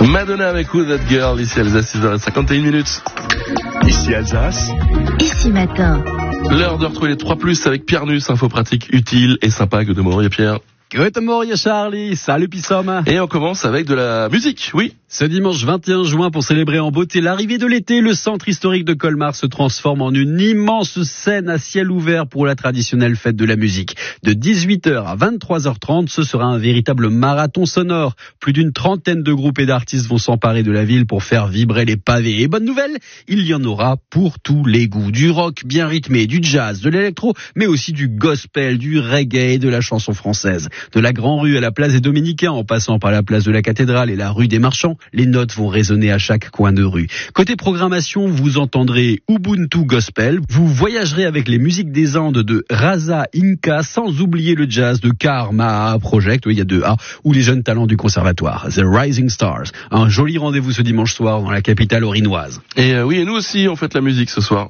Madonna avec Who That Girl, ici Alsace, 6h51. Ici Alsace. Ici Matin. L'heure de retrouver les 3+, avec Pierre Nuss, info pratique utile et sympa. Good morning, Pierre. Good morning, Charlie. Salut, Pissom. Et on commence avec de la musique, oui. Ce dimanche 21 juin, pour célébrer en beauté l'arrivée de l'été, le centre historique de Colmar se transforme en une immense scène à ciel ouvert pour la traditionnelle fête de la musique. De 18h à 23h30, ce sera un véritable marathon sonore. Plus d'une trentaine de groupes et d'artistes vont s'emparer de la ville pour faire vibrer les pavés. Et bonne nouvelle, il y en aura pour tous les goûts. Du rock bien rythmé, du jazz, de l'électro, mais aussi du gospel, du reggae et de la chanson française. De la Grand Rue à la place des Dominicains, en passant par la place de la Cathédrale et la rue des Marchands, les notes vont résonner à chaque coin de rue. Côté programmation, vous entendrez Ubuntu Gospel, vous voyagerez avec les musiques des Andes de Raza Inca, sans oublier le jazz de Karma Project, oui, il y a 2 A, ou les jeunes talents du conservatoire, The Rising Stars. Un joli rendez-vous ce dimanche soir dans la capitale orinoise. Et oui, et nous aussi, on fête la musique ce soir.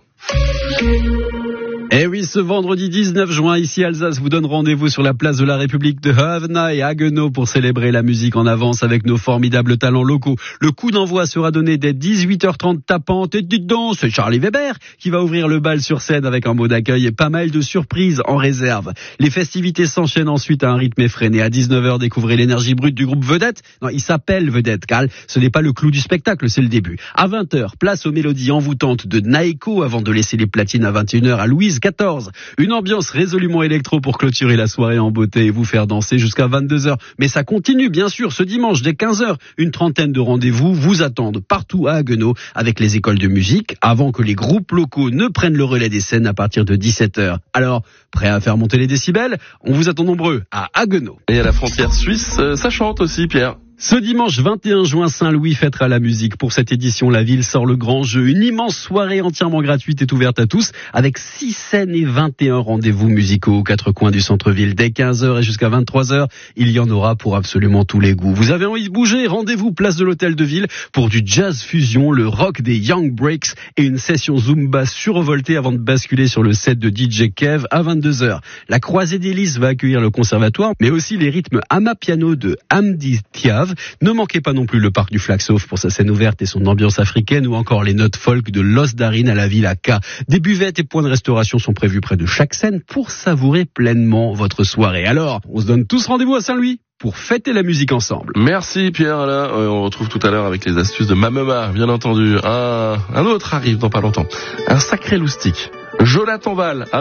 Eh oui, ce vendredi 19 juin, ici Alsace vous donne rendez-vous sur la place de la République de Havana et Haguenau pour célébrer la musique en avance avec nos formidables talents locaux. Le coup d'envoi sera donné dès 18h30 tapante. Et dites donc, c'est Charlie Weber qui va ouvrir le bal sur scène avec un mot d'accueil et pas mal de surprises en réserve. Les festivités s'enchaînent ensuite à un rythme effréné. À 19h, découvrez l'énergie brute du groupe Vedette. Non, il s'appelle Vedette, car ce n'est pas le clou du spectacle, c'est le début. À 20h, place aux mélodies envoûtantes de Naeko avant de laisser les platines à 21h à Louise 14. Une ambiance résolument électro pour clôturer la soirée en beauté et vous faire danser jusqu'à 22h. Mais ça continue bien sûr ce dimanche dès 15h. Une trentaine de rendez-vous vous attendent partout à Haguenau avec les écoles de musique avant que les groupes locaux ne prennent le relais des scènes à partir de 17h. Alors, prêt à faire monter les décibels? On vous attend nombreux à Haguenau. Et à la frontière suisse, ça chante aussi, Pierre. Ce dimanche 21 juin, Saint-Louis fêtera la musique. Pour cette édition, la ville sort le grand jeu. Une immense soirée entièrement gratuite est ouverte à tous, avec 6 scènes et 21 rendez-vous musicaux aux 4 coins du centre-ville. Dès 15h et jusqu'à 23h, il y en aura pour absolument tous les goûts. Vous avez envie de bouger? Rendez-vous place de l'Hôtel de Ville pour du jazz fusion, le rock des Young Breaks et une session Zumba survoltée avant de basculer sur le set de DJ Kev à 22h. La Croisée des Lys va accueillir le conservatoire, mais aussi les rythmes Amapiano de Hamdi Thiav. Ne manquez pas non plus le parc du Flaxof pour sa scène ouverte et son ambiance africaine, ou encore les notes folk de Los Darin à la Villa K. Des buvettes et points de restauration sont prévus près de chaque scène pour savourer pleinement votre soirée. Alors, on se donne tous rendez-vous à Saint-Louis pour fêter la musique ensemble. Merci Pierre, là, on retrouve tout à l'heure avec les astuces de Mamema, bien entendu. Un autre arrive dans pas longtemps. Un sacré loustique. Jonathan Val.